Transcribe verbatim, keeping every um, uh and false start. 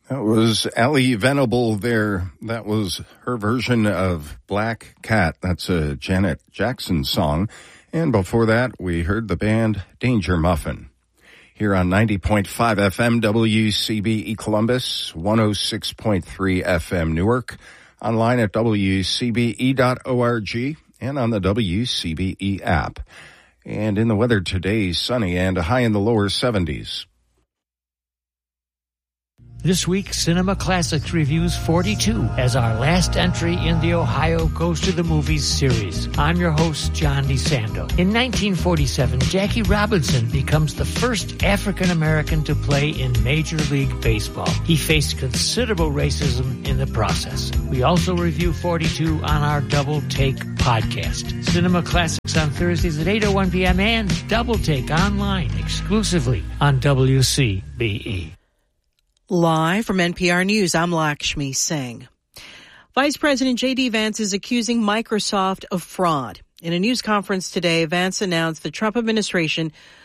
That was Ellie Venable there. That was her version of Black Cat. That's a Janet Jackson song. And before that, we heard the band Danger Muffin. Here on ninety point five F M W C B E Columbus, one oh six point three F M Newark, online at W C B E dot org and on the W C B E app. And in the weather today, sunny and a high in the lower seventies. This week, Cinema Classics reviews forty-two as our last entry in the Ohio Goes to the Movies series. I'm your host, John DeSando. In nineteen forty-seven, Jackie Robinson becomes the first African-American to play in Major League Baseball. He faced considerable racism in the process. We also review forty-two on our Double Take podcast. Cinema Classics on Thursdays at eight oh one p.m. and Double Take online exclusively on W C B E. Live from N P R News, I'm Lakshmi Singh. Vice President J D. Vance is accusing Microsoft of fraud. In a news conference today, Vance announced the Trump administration